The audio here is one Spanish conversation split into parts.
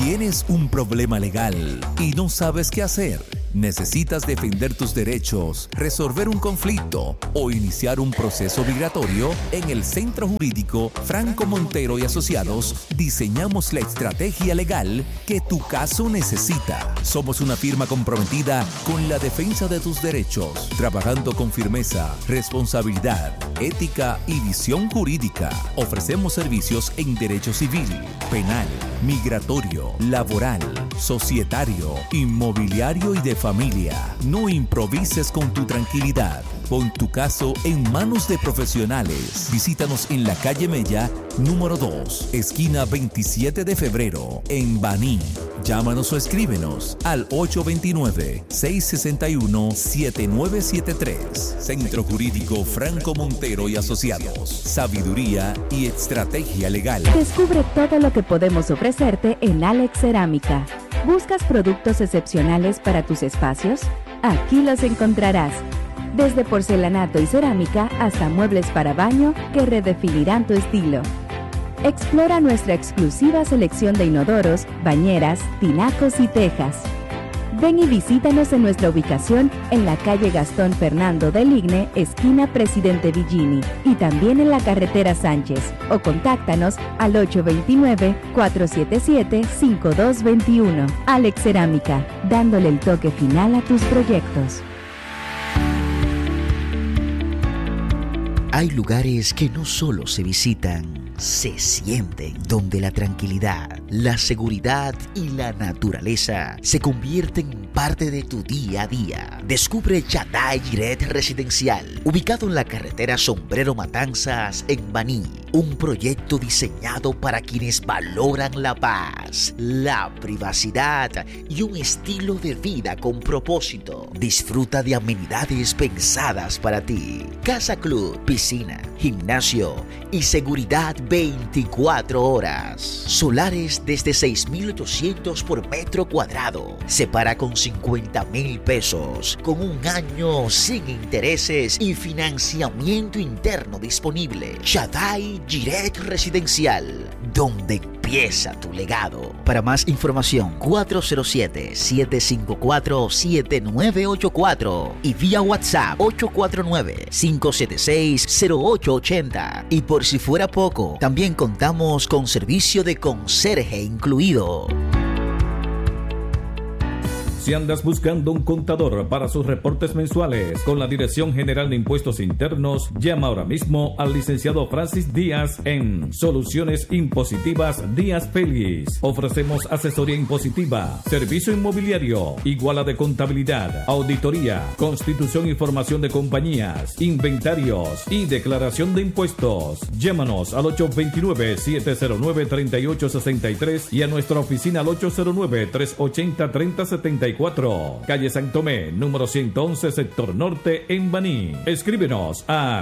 ¿Tienes un problema legal y no sabes qué hacer? ¿Necesitas defender tus derechos, resolver un conflicto o iniciar un proceso migratorio? En el Centro Jurídico Franco Montero y Asociados diseñamos la estrategia legal que tu caso necesita. Somos una firma comprometida con la defensa de tus derechos, trabajando con firmeza, responsabilidad, ética y visión jurídica. Ofrecemos servicios en derecho civil, penal, migratorio, laboral, societario, inmobiliario y de familia. No improvises con tu tranquilidad. Pon tu caso en manos de profesionales. Visítanos en la calle Mella, número 2, esquina 27 de febrero, en Baní. Llámanos o escríbenos al 829-661-7973. Centro Jurídico Franco Montero y Asociados. Sabiduría y estrategia legal. Descubre todo lo que podemos ofrecerte en Alex Cerámica. ¿Buscas productos excepcionales para tus espacios? Aquí los encontrarás. Desde porcelanato y cerámica hasta muebles para baño que redefinirán tu estilo. Explora nuestra exclusiva selección de inodoros, bañeras, tinacos y tejas. Ven y visítanos en nuestra ubicación en la calle Gastón Fernando del Igne, esquina Presidente Villini, y también en la carretera Sánchez, o contáctanos al 829-477-5221. Alex Cerámica, dándole el toque final a tus proyectos. Hay lugares que no solo se visitan, se sienten, donde la tranquilidad, la seguridad y la naturaleza se convierten en parte de tu día a día. Descubre Shaddai Jiret Residencial, ubicado en la carretera Sombrero Matanzas en Baní. Un proyecto diseñado para quienes valoran la paz, la privacidad y un estilo de vida con propósito. Disfruta de amenidades pensadas para ti. Casa Club, piscina, gimnasio y seguridad 24 horas. Solares desde 6,800 por metro cuadrado. Se paga con 50,000 pesos, con un año sin intereses y financiamiento interno disponible. Shaddai Jiret Residencial, donde empieza tu legado. Para más información, 407-754-7984 y vía WhatsApp 849-576-0880. Y por si fuera poco, también contamos con servicio de conserje incluido. Si andas buscando un contador para sus reportes mensuales con la Dirección General de Impuestos Internos, llama ahora mismo al licenciado Francis Díaz en Soluciones Impositivas Díaz Félix. Ofrecemos asesoría impositiva, servicio inmobiliario, iguala de contabilidad, auditoría, constitución y formación de compañías, inventarios y declaración de impuestos. Llámanos al 829-709-3863 y a nuestra oficina al 809-380-3074. Calle San Tomé, número 111, sector norte, en Baní. Escríbenos a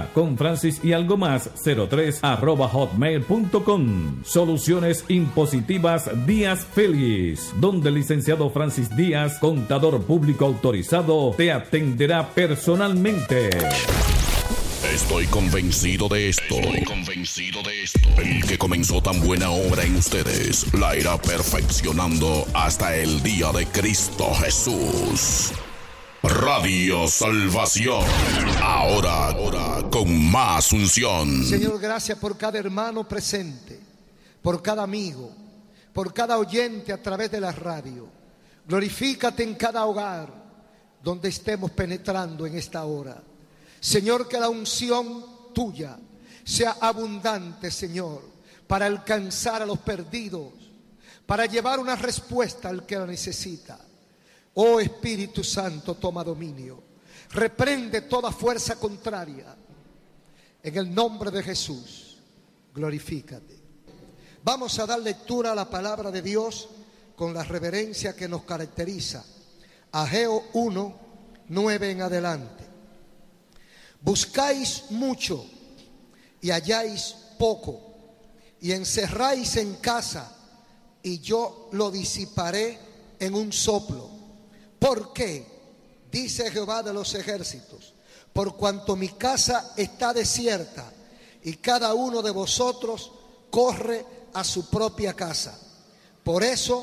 confrancisyalgomas03@hotmail.com. Soluciones Impositivas Díaz Félix, donde el licenciado Francis Díaz, contador público autorizado, te atenderá personalmente. Estoy convencido de esto. El que comenzó tan buena obra en ustedes la irá perfeccionando hasta el día de Cristo Jesús. Radio Salvación. Ahora con más unción. Señor, gracias por cada hermano presente, por cada amigo, por cada oyente a través de la radio. Glorifícate en cada hogar donde estemos penetrando en esta hora. Señor, que la unción tuya sea abundante, Señor, para alcanzar a los perdidos, para llevar una respuesta al que la necesita. Oh Espíritu Santo, toma dominio. Reprende toda fuerza contraria. En el nombre de Jesús, glorifícate. Vamos a dar lectura a la palabra de Dios con la reverencia que nos caracteriza. Ageo 1:9 en adelante. Buscáis mucho y halláis poco, y encerráis en casa, y yo lo disiparé en un soplo. ¿Por qué? Dice Jehová de los ejércitos: por cuanto mi casa está desierta, y cada uno de vosotros corre a su propia casa. Por eso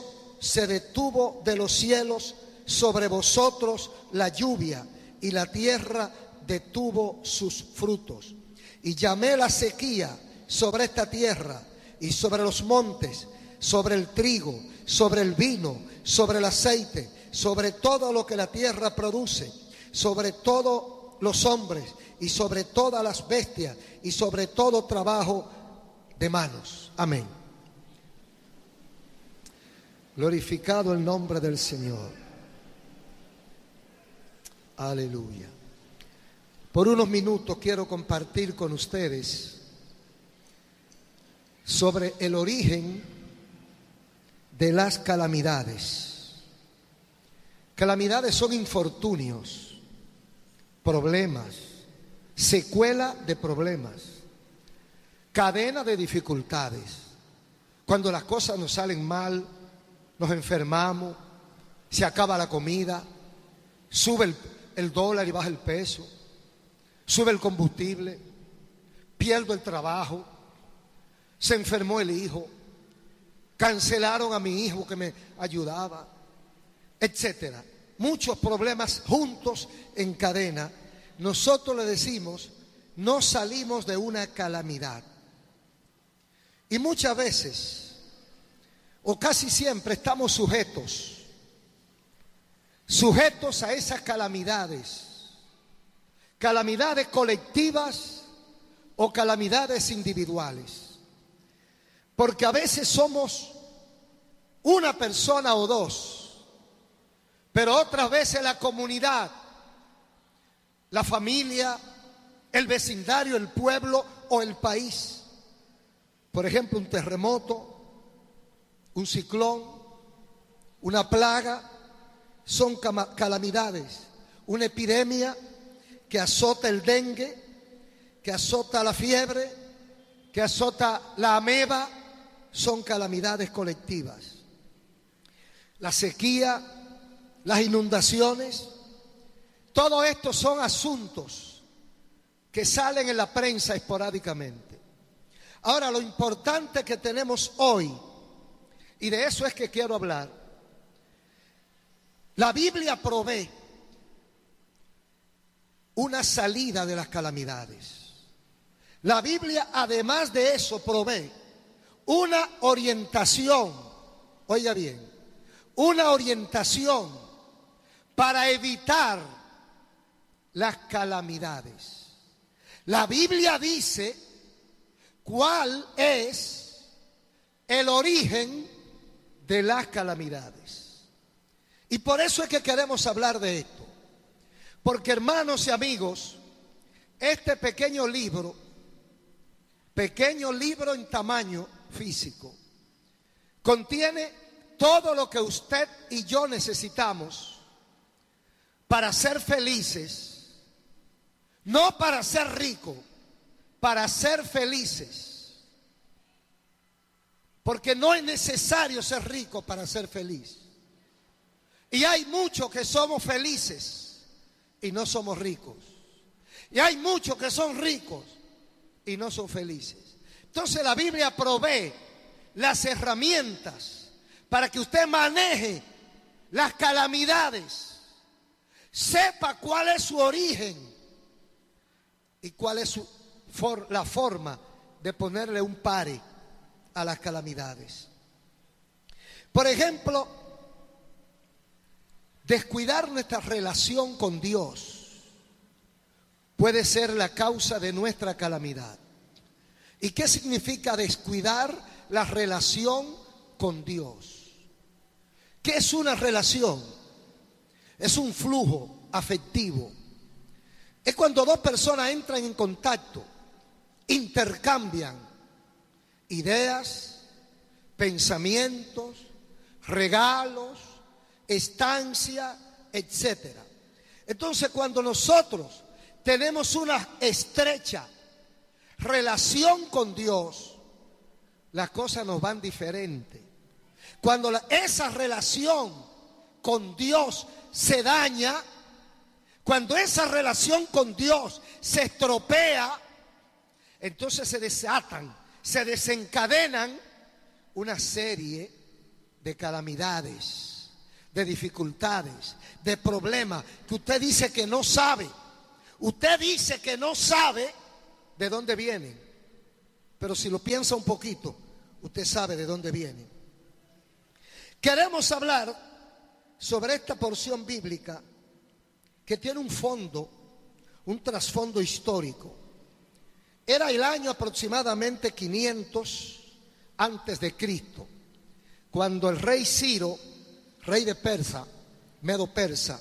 se detuvo de los cielos sobre vosotros la lluvia, y la tierra detuvo sus frutos. Y llamé la sequía sobre esta tierra y sobre los montes, sobre el trigo, sobre el vino, sobre el aceite, sobre todo lo que la tierra produce, sobre todos los hombres y sobre todas las bestias y sobre todo trabajo de manos. Amén. Glorificado el nombre del Señor. Aleluya. Por unos minutos quiero compartir con ustedes sobre el origen de las calamidades. Calamidades son infortunios, problemas, secuela de problemas, cadena de dificultades. Cuando las cosas nos salen mal, nos enfermamos, se acaba la comida, sube el dólar y baja el peso, sube el combustible, pierdo el trabajo, se enfermó el hijo, cancelaron a mi hijo que me ayudaba, etcétera. Muchos problemas juntos en cadena. Nosotros le decimos, no salimos de una calamidad. Y muchas veces, o casi siempre, estamos sujetos a esas calamidades. Calamidades colectivas o calamidades individuales. Porque a veces somos una persona o dos, pero otras veces la comunidad, la familia, el vecindario, el pueblo o el país. Por ejemplo, un terremoto, un ciclón, una plaga, son calamidades. Una epidemia que azota el dengue, que azota la fiebre, que azota la ameba, son calamidades colectivas. La sequía, las inundaciones, todo esto son asuntos que salen en la prensa esporádicamente. Ahora, lo importante que tenemos hoy, y de eso es que quiero hablar, la Biblia provee una salida de las calamidades. La Biblia, además de eso, provee una orientación, oiga bien, una orientación para evitar las calamidades. La Biblia dice cuál es el origen de las calamidades. Y por eso es que queremos hablar de esto. Porque, hermanos y amigos, este pequeño libro en tamaño físico, contiene todo lo que usted y yo necesitamos para ser felices, no para ser ricos, para ser felices. Porque no es necesario ser rico para ser feliz. Y hay muchos que somos felices y no somos ricos. Y hay muchos que son ricos y no son felices. Entonces la Biblia provee las herramientas para que usted maneje las calamidades, sepa cuál es su origen y cuál es la forma de ponerle un pare a las calamidades. Por ejemplo, descuidar nuestra relación con Dios puede ser la causa de nuestra calamidad. ¿Y qué significa descuidar la relación con Dios? ¿Qué es una relación? Es un flujo afectivo. Es cuando dos personas entran en contacto, intercambian ideas, pensamientos, regalos, estancia, etcétera. Entonces, cuando nosotros tenemos una estrecha relación con Dios, las cosas nos van diferente. Cuando esa relación con Dios se daña, cuando esa relación con Dios se estropea, entonces se desatan, se desencadenan una serie de calamidades, de dificultades, de problemas, que usted dice que no sabe. Usted dice que no sabe de dónde vienen, pero si lo piensa un poquito, usted sabe de dónde vienen. Queremos hablar sobre esta porción bíblica que tiene un fondo, un trasfondo histórico. Era el año aproximadamente 500 antes de Cristo, cuando el rey Ciro, rey de Persa, Medo-Persa,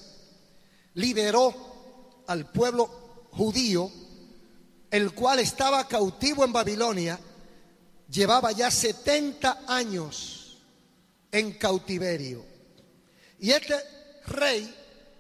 liberó al pueblo judío, el cual estaba cautivo en Babilonia, llevaba ya 70 años en cautiverio. Y este rey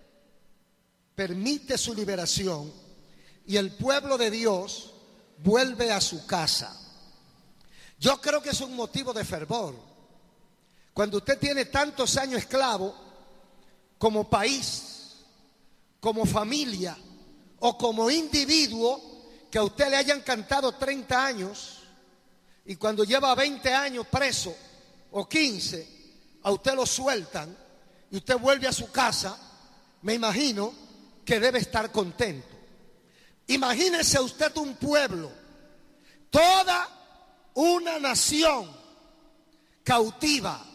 permite su liberación y el pueblo de Dios vuelve a su casa. Yo creo que es un motivo de fervor. Cuando usted tiene tantos años esclavo, como país, como familia o como individuo, que a usted le hayan cantado 30 años y cuando lleva 20 años preso o 15, a usted lo sueltan y usted vuelve a su casa, me imagino que debe estar contento. Imagínese usted un pueblo, toda una nación cautiva,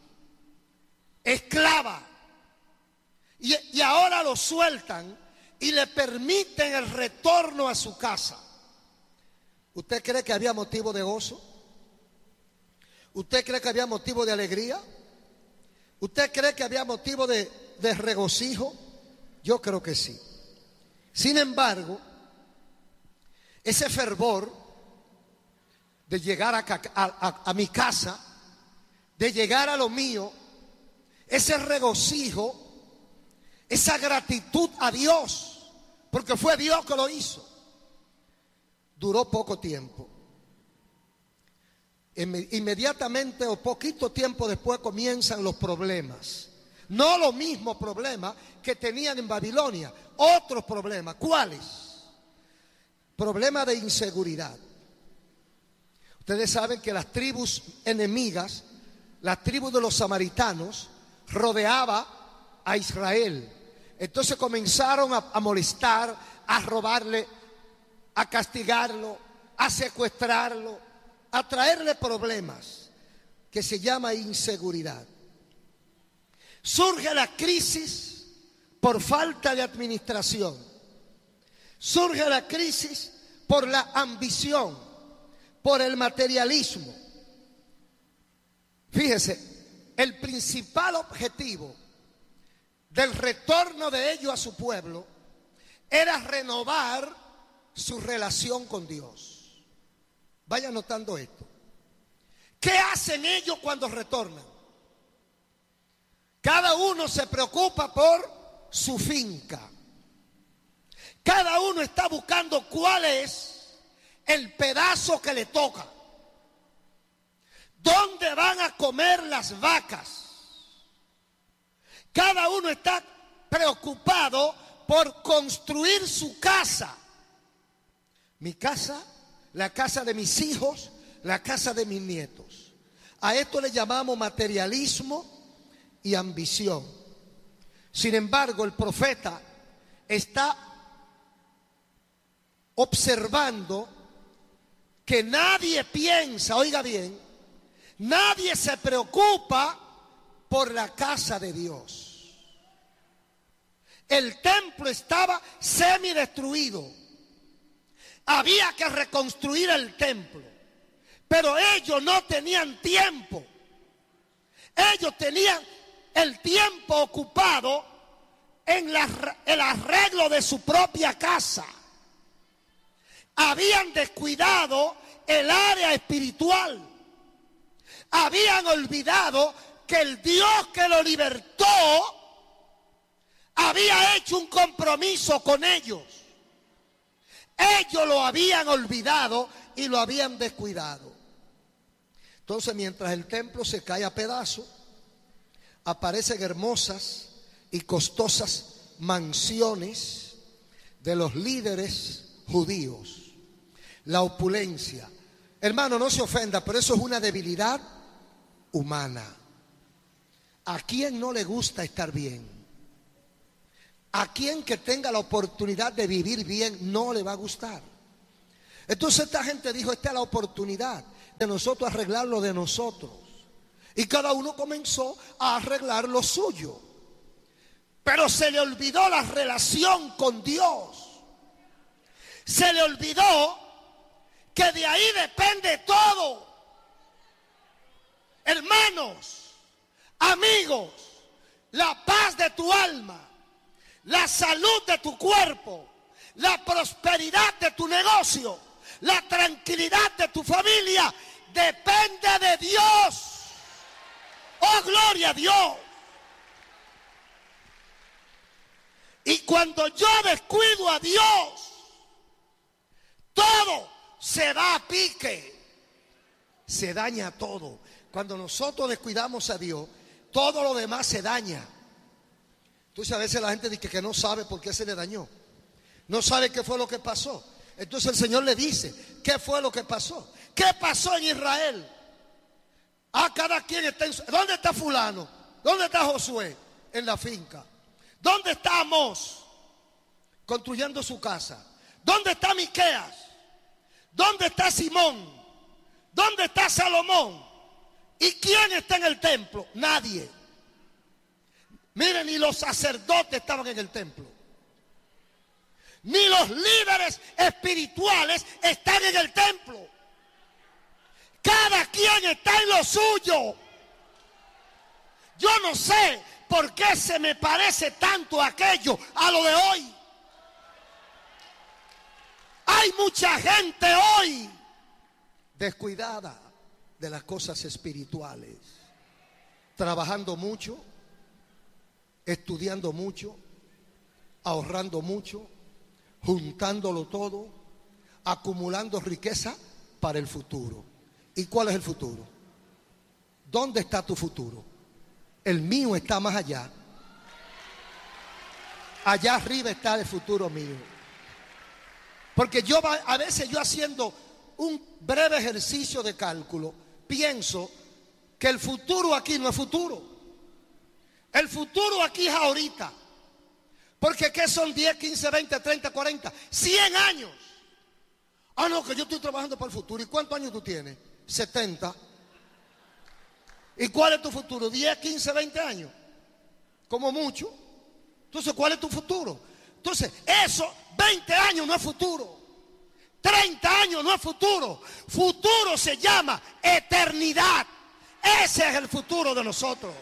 esclava, y ahora lo sueltan y le permiten el retorno a su casa. ¿Usted cree que había motivo de gozo? ¿Usted cree que había motivo de alegría? ¿Usted cree que había motivo de regocijo? Yo creo que sí. Sin embargo, ese fervor de llegar a mi casa, de llegar a lo mío, ese regocijo, esa gratitud a Dios, porque fue Dios que lo hizo, duró poco tiempo. Inmediatamente o poquito tiempo después comienzan los problemas. No los mismos problemas que tenían en Babilonia, otros problemas. ¿Cuáles? Problemas de inseguridad. Ustedes saben que las tribus enemigas, las tribus de los samaritanos, rodeaba a Israel. Entonces comenzaron a molestar, a robarle, a castigarlo, a secuestrarlo, a traerle problemas, que se llama inseguridad. Surge la crisis por falta de administración. Surge la crisis por la ambición, por el materialismo. Fíjese, el principal objetivo del retorno de ellos a su pueblo era renovar su relación con Dios. Vaya notando esto. ¿Qué hacen ellos cuando retornan? Cada uno se preocupa por su finca. Cada uno está buscando cuál es el pedazo que le toca. ¿Dónde van a comer las vacas? Cada uno está preocupado por construir su casa. Mi casa, la casa de mis hijos, la casa de mis nietos. A esto le llamamos materialismo y ambición. Sin embargo, el profeta está observando que nadie piensa, oiga bien, nadie se preocupa por la casa de Dios. El templo estaba semidestruido. Había que reconstruir el templo, pero ellos no tenían tiempo. Ellos tenían el tiempo ocupado en el arreglo de su propia casa. Habían descuidado el área espiritual. Habían olvidado que el Dios que lo libertó había hecho un compromiso con ellos. Ellos lo habían olvidado y lo habían descuidado. Entonces, mientras el templo se cae a pedazos, aparecen hermosas y costosas mansiones de los líderes judíos. La opulencia. Hermano, no se ofenda, pero eso es una debilidad humana. ¿A quién no le gusta estar bien? ¿A quién que tenga la oportunidad de vivir bien no le va a gustar? Entonces esta gente dijo, esta es la oportunidad de nosotros arreglar lo de nosotros. Y cada uno comenzó a arreglar lo suyo. Pero se le olvidó la relación con Dios. Se le olvidó que de ahí depende todo. Hermanos, amigos, la paz de tu alma, la salud de tu cuerpo, la prosperidad de tu negocio, la tranquilidad de tu familia, depende de Dios. ¡Oh, gloria a Dios! Y cuando yo descuido a Dios, todo se va a pique. Se daña todo. Cuando nosotros descuidamos a Dios, todo lo demás se daña. Entonces a veces la gente dice que no sabe por qué se le dañó. No sabe qué fue lo que pasó. Entonces el Señor le dice, ¿qué fue lo que pasó? ¿Qué pasó en Israel? Cada quien está ¿dónde está fulano? ¿Dónde está Josué? En la finca. ¿Dónde está Amós? Construyendo su casa. ¿Dónde está Miqueas? ¿Dónde está Simón? ¿Dónde está Salomón? ¿Y quién está en el templo? Nadie. Miren, ni los sacerdotes estaban en el templo. Ni los líderes espirituales están en el templo. Cada quien está en lo suyo. Yo no sé por qué se me parece tanto aquello a lo de hoy. Hay mucha gente hoy descuidada de las cosas espirituales, trabajando mucho, estudiando mucho, ahorrando mucho, juntándolo todo, acumulando riqueza para el futuro. ¿Y cuál es el futuro? ¿Dónde está tu futuro? El mío está más allá. Allá arriba está el futuro mío. Porque a veces yo haciendo un breve ejercicio de cálculo, pienso que el futuro aquí no es futuro. El futuro aquí es ahorita. Porque ¿qué son 10, 15, 20, 30, 40, 100 años? Ah, no, que yo estoy trabajando para el futuro. ¿Y cuántos años tú tienes? 70. ¿Y cuál es tu futuro? 10, 15, 20 años. Como mucho. Entonces, ¿cuál es tu futuro? Entonces, eso, 20 años no es futuro. 30 años no es futuro. Futuro se llama eternidad. Ese es el futuro de nosotros.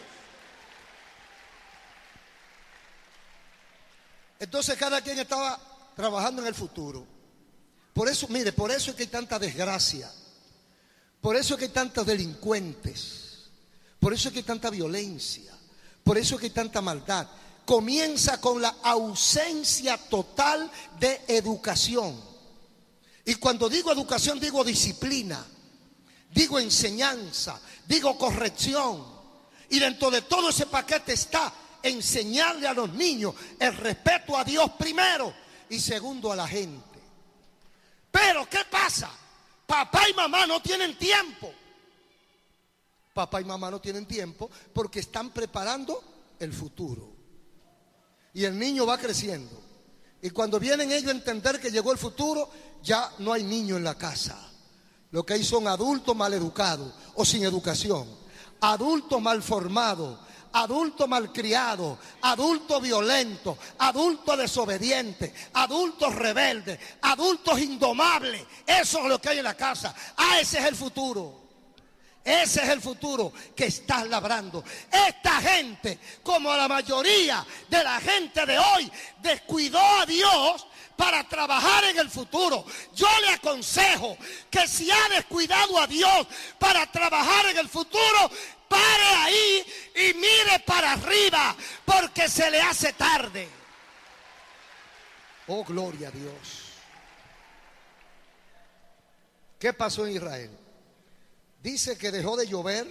Entonces cada quien estaba trabajando en el futuro. Por eso, mire, por eso es que hay tanta desgracia. Por eso es que hay tantos delincuentes. Por eso es que hay tanta violencia. Por eso es que hay tanta maldad. Comienza con la ausencia total de educación. Y cuando digo educación, digo disciplina, digo enseñanza, digo corrección. Y dentro de todo ese paquete está enseñarle a los niños el respeto a Dios primero y segundo a la gente. Pero ¿qué pasa? Papá y mamá no tienen tiempo. Papá y mamá no tienen tiempo porque están preparando el futuro. Y el niño va creciendo. Y cuando vienen ellos a entender que llegó el futuro, ya no hay niño en la casa. Lo que hay son adultos mal educados o sin educación, adultos mal formados, adultos malcriados, adultos violentos, adultos desobedientes, adultos rebeldes, adultos indomables. Eso es lo que hay en la casa. Ese es el futuro. Ese es el futuro que estás labrando. Esta gente, como la mayoría de la gente de hoy, descuidó a Dios para trabajar en el futuro. Yo le aconsejo que si ha descuidado a Dios para trabajar en el futuro, pare ahí y mire para arriba, porque se le hace tarde. Oh, gloria a Dios. ¿Qué pasó en Israel? Dice que dejó de llover,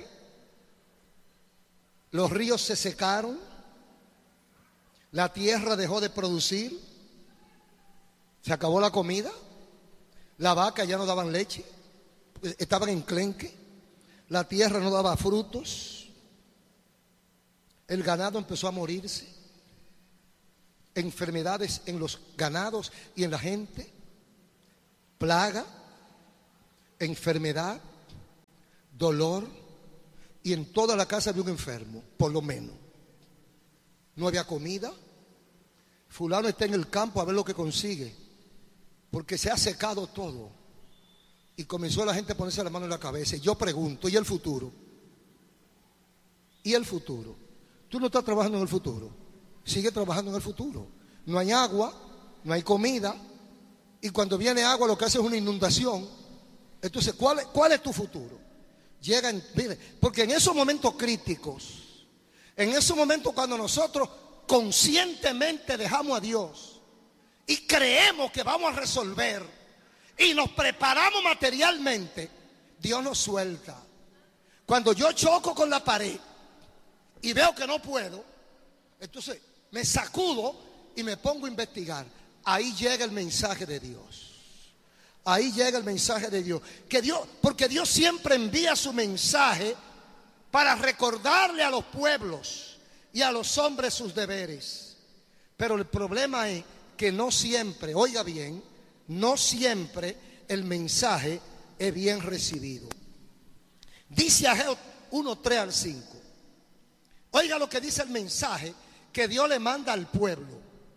los ríos se secaron, la tierra dejó de producir, se acabó la comida, la vaca ya no daban leche, estaban enclenque, la tierra no daba frutos, el ganado empezó a morirse, enfermedades en los ganados y en la gente, plaga, enfermedad, dolor, y en toda la casa había un enfermo, por lo menos. No había comida. Fulano está en el campo a ver lo que consigue, porque se ha secado todo. Y comenzó la gente a ponerse la mano en la cabeza. Y yo pregunto, ¿y el futuro? ¿Y el futuro? Tú no estás trabajando en el futuro. Sigue trabajando en el futuro. No hay agua, no hay comida, y cuando viene agua lo que hace es una inundación. Entonces, ¿cuál es tu futuro? Mire, porque en esos momentos críticos, en esos momentos cuando nosotros conscientemente dejamos a Dios y creemos que vamos a resolver y nos preparamos materialmente, Dios nos suelta. Cuando yo choco con la pared y veo que no puedo, entonces me sacudo y me pongo a investigar. Ahí llega el mensaje de Dios. Ahí llega el mensaje de Dios. Porque Dios siempre envía su mensaje para recordarle a los pueblos y a los hombres sus deberes. Pero el problema es que no siempre, oiga bien, no siempre el mensaje es bien recibido. Dice Ageo 1:3 al 5. Oiga lo que dice el mensaje que Dios le manda al pueblo.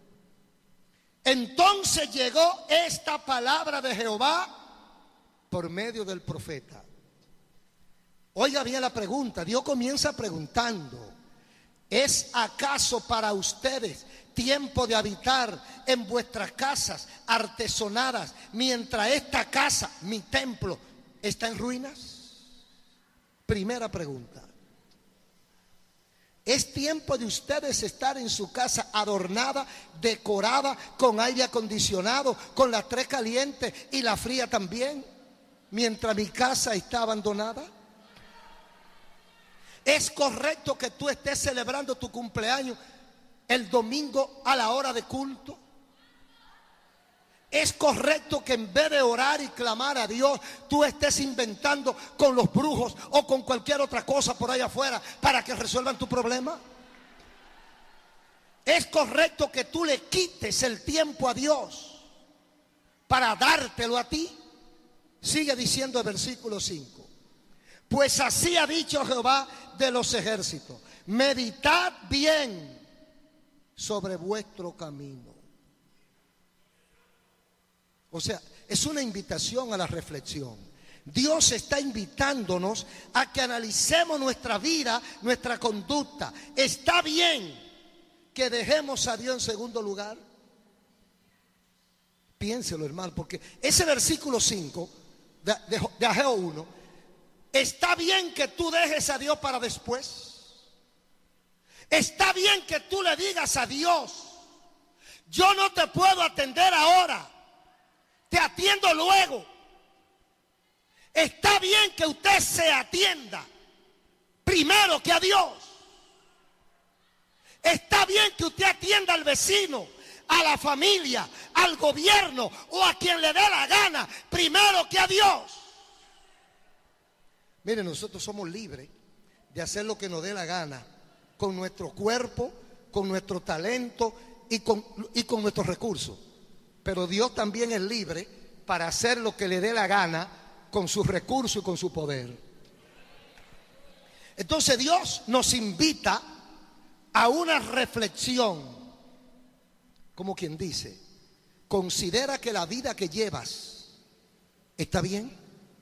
Entonces llegó esta palabra de Jehová por medio del profeta. Oiga bien la pregunta. Dios comienza preguntando: ¿es acaso para ustedes tiempo de habitar en vuestras casas artesonadas, mientras esta casa, mi templo, está en ruinas? Primera pregunta. ¿Es tiempo de ustedes estar en su casa adornada, decorada, con aire acondicionado, con las 3 calientes y la fría también, mientras mi casa está abandonada? ¿Es correcto que tú estés celebrando tu cumpleaños el domingo a la hora de culto? ¿Es correcto que en vez de orar y clamar a Dios, tú estés inventando con los brujos o con cualquier otra cosa por ahí afuera para que resuelvan tu problema? ¿Es correcto que tú le quites el tiempo a Dios para dártelo a ti? Sigue diciendo el versículo 5. Pues así ha dicho Jehová de los ejércitos: meditad bien sobre vuestro camino. O sea, es una invitación a la reflexión. Dios está invitándonos a que analicemos nuestra vida, nuestra conducta. ¿Está bien que dejemos a Dios en segundo lugar? Piénselo, hermano, porque ese versículo 5 de Ageo 1, ¿está bien que tú dejes a Dios para después? ¿Está bien que tú le digas a Dios: yo no te puedo atender ahora, te atiendo luego? Está bien que usted se atienda primero que a Dios. Está bien que usted atienda al vecino, a la familia, al gobierno o a quien le dé la gana primero que a Dios. Mire, nosotros somos libres de hacer lo que nos dé la gana con nuestro cuerpo, con nuestro talento y con nuestros recursos. Pero Dios también es libre para hacer lo que le dé la gana con sus recursos y con su poder. Entonces Dios nos invita a una reflexión, como quien dice: considera que la vida que llevas está bien.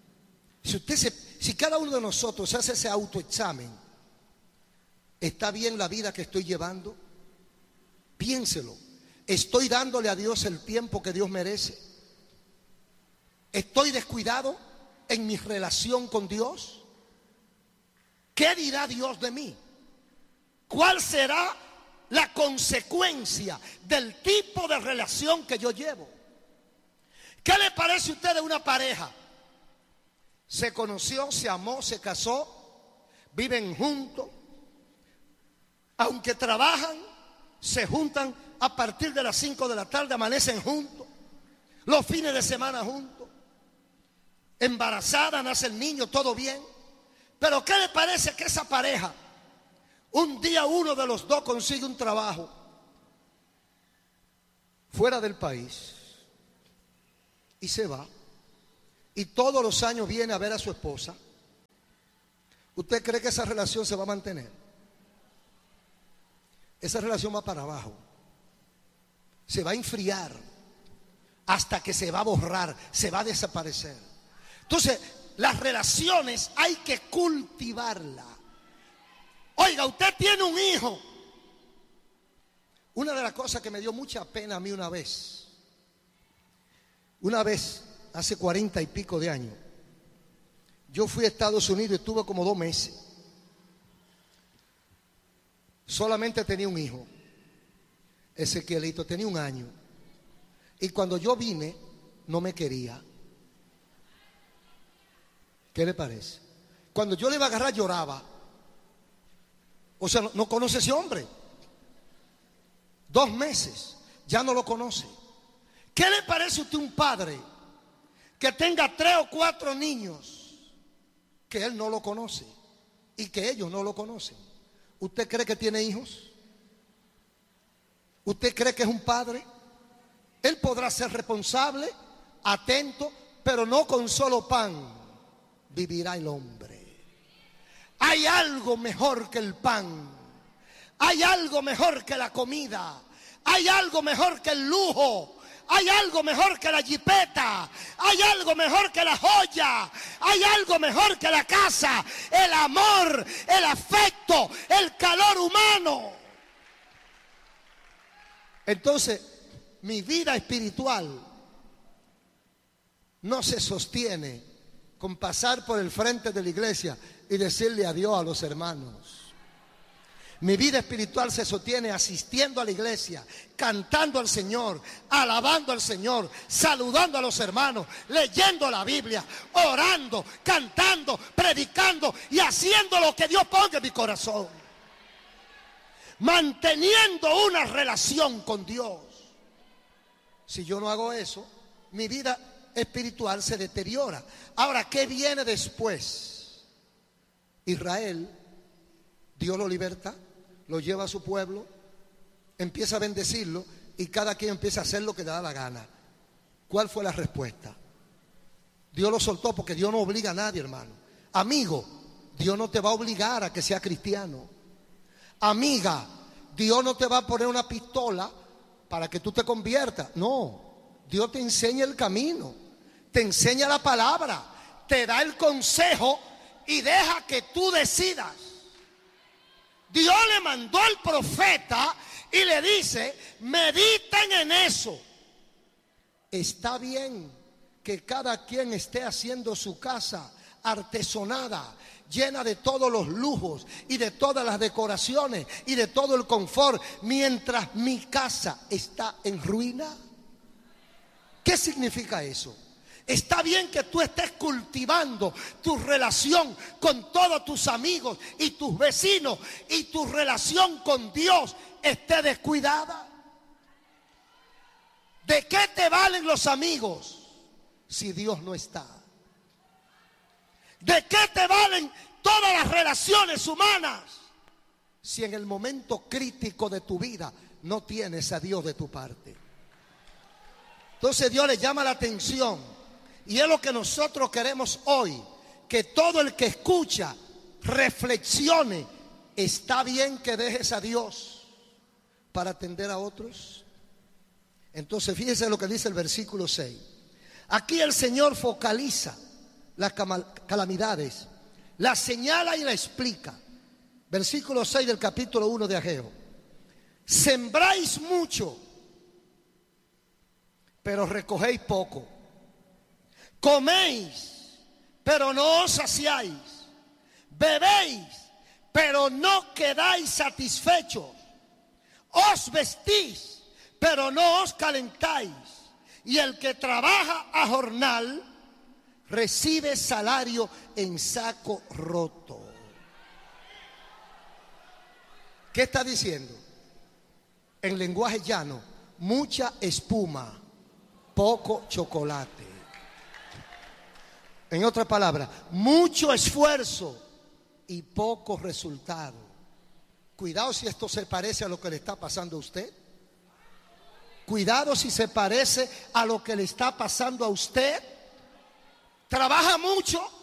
Si cada uno de nosotros hace ese autoexamen, ¿está bien la vida que estoy llevando? Piénselo. ¿Estoy dándole a Dios el tiempo que Dios merece? ¿Estoy descuidado en mi relación con Dios? ¿Qué dirá Dios de mí? ¿Cuál será la consecuencia del tipo de relación que yo llevo? ¿Qué le parece a usted de una pareja? Se conoció, se amó, se casó, viven juntos, aunque trabajan, se juntan a partir de las 5 de la tarde, amanecen juntos, los fines de semana juntos, embarazada, nace el niño, todo bien. Pero ¿qué le parece que esa pareja, Un día uno de los dos consigue un trabajo fuera del país y se va. Y todos los años viene a ver a su esposa. ¿Usted cree que esa relación se va a mantener? Esa relación va para abajo. Se va a enfriar hasta que se va a borrar, se va a desaparecer. Entonces, las relaciones hay que cultivarlas. Oiga, usted tiene un hijo. Una de las cosas que me dio mucha pena a mí una vez, hace 40 y pico de años, yo fui a Estados Unidos y estuve como 2 meses. Solamente tenía un hijo. Ezequielito tenía 1 año. Y cuando yo vine, no me quería. ¿Qué le parece? Cuando yo le iba a agarrar, lloraba. O sea, no conoce ese hombre. 2 meses, ya no lo conoce. ¿Qué le parece a usted un padre que tenga 3 o 4 niños que él no lo conoce y que ellos no lo conocen? ¿Usted cree que tiene hijos? ¿Usted cree que es un padre? Él podrá ser responsable, atento, pero no con solo pan vivirá el hombre. Hay algo mejor que el pan. Hay algo mejor que la comida. Hay algo mejor que el lujo. Hay algo mejor que la jipeta. Hay algo mejor que la joya. Hay algo mejor que la casa. El amor, el afecto, el calor humano. Entonces, mi vida espiritual no se sostiene con pasar por el frente de la iglesia y decirle adiós a los hermanos. Mi vida espiritual se sostiene asistiendo a la iglesia, cantando al Señor, alabando al Señor, saludando a los hermanos, leyendo la Biblia, orando, cantando, predicando y haciendo lo que Dios ponga en mi corazón. Manteniendo una relación con Dios. Si yo no hago eso, mi vida espiritual se deteriora. Ahora, ¿qué viene después? Israel, Dios lo liberta, lo lleva a su pueblo, empieza a bendecirlo y cada quien empieza a hacer lo que le da la gana. ¿Cuál fue la respuesta? Dios lo soltó porque Dios no obliga a nadie, hermano. Amigo, Dios no te va a obligar a que seas cristiano. Amiga, Dios no te va a poner una pistola para que tú te conviertas. No, Dios te enseña el camino, te enseña la palabra, te da el consejo y deja que tú decidas. Dios le mandó al profeta y le dice, mediten en eso. Está bien que cada quien esté haciendo su casa artesonada, llena de todos los lujos y de todas las decoraciones y de todo el confort, mientras mi casa está en ruina. ¿Qué significa eso? Está bien que tú estés cultivando tu relación con todos tus amigos y tus vecinos y tu relación con Dios esté descuidada. ¿De qué te valen los amigos si Dios no está? ¿De qué te valen todas las relaciones humanas si en el momento crítico de tu vida no tienes a Dios de tu parte? Entonces Dios le llama la atención. Y es lo que nosotros queremos hoy, que todo el que escucha reflexione. ¿Está bien que dejes a Dios para atender a otros? Entonces fíjese lo que dice el versículo 6. Aquí el Señor focaliza las calamidades, la señala y la explica. Versículo 6 del capítulo 1 de Ageo. Sembráis mucho, pero recogéis poco. Coméis, pero no os saciáis. Bebéis, pero no quedáis satisfechos. Os vestís, pero no os calentáis. Y el que trabaja a jornal recibe salario en saco roto. ¿Qué está diciendo? En lenguaje llano, mucha espuma, poco chocolate. En otras palabras, mucho esfuerzo y poco resultado. Cuidado si esto se parece a lo que le está pasando a usted. Cuidado si se parece a lo que le está pasando a usted. Trabaja mucho,